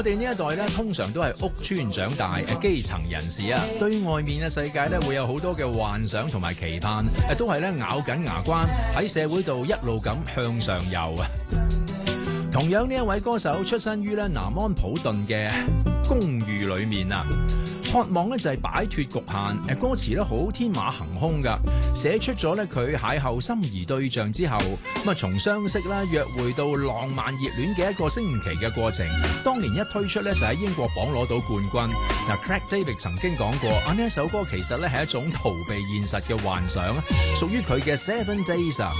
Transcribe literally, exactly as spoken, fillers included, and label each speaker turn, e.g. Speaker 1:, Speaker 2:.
Speaker 1: 我哋呢一代咧，通常都係屋邨長大嘅基層人士啊，對外面嘅世界咧會有好多嘅幻想同埋期盼，誒都係咧咬緊牙關喺社會度一路咁向上游啊。同樣呢一位歌手出身於咧南安普頓嘅公寓裏面啊。渴望咧就係擺脫局限，誒歌詞咧好天馬行空噶，寫出咗咧佢邂逅心儀對象之後，咁啊從相識啦、約會到浪漫熱戀嘅一個星期嘅過程。當年一推出咧就喺英國榜攞到冠軍。嗱 Craig David 曾經講過，啊呢一首歌其實咧係一種逃避現實嘅幻想，屬於佢嘅 Seven Days 啊。